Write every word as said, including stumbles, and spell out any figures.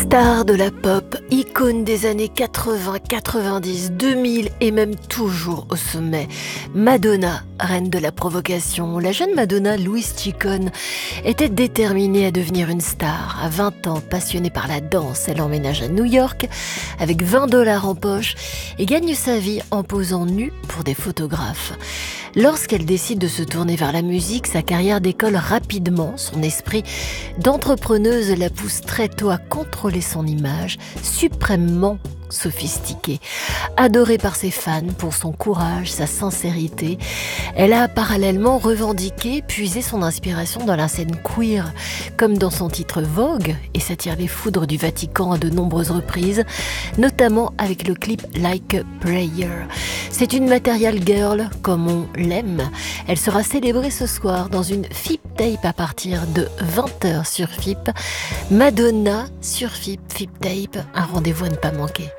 Star de la pop, icône des années quatre-vingts, quatre-vingt-dix, deux mille et même toujours au sommet. Madonna, reine de la provocation. La jeune Madonna, Louise Ciccone, était déterminée à devenir une star. À vingt ans, passionnée par la danse, elle emménage à New York avec vingt dollars en poche et gagne sa vie en posant nue pour des photographes. Lorsqu'elle décide de se tourner vers la musique, sa carrière décolle rapidement. Son esprit d'entrepreneuse la pousse très tôt à contrôler son image, suprêmement sophistiquée. Adorée par ses fans pour son courage, sa sincérité, elle a parallèlement revendiqué, puisé son inspiration dans la scène queer, comme dans son titre Vogue, et s'attire les foudres du Vatican à de nombreuses reprises, notamment avec le clip Like a Prayer. C'est une material girl comme on l'aime. Elle sera célébrée ce soir dans une F I P Tape à partir de vingt heures sur F I P. Madonna sur F I P, F I P Tape, un rendez-vous à ne pas manquer.